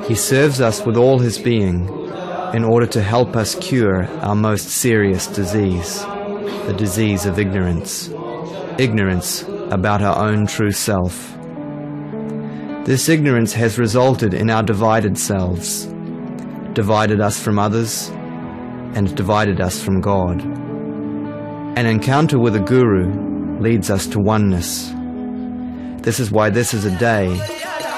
He serves us with all his being in order to help us cure our most serious disease, the disease of ignorance. Ignorance about our own true self. This ignorance has resulted in our divided selves, divided us from others, and divided us from God. An encounter with a guru leads us to oneness. This is why this is a day